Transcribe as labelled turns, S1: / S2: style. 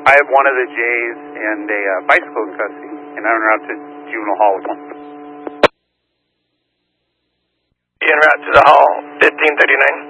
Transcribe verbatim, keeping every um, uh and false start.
S1: I have one of the J's and a uh, bicycle in custody, and I'm en route to juvenile hall with one.
S2: En route to the hall, fifteen thirty-nine.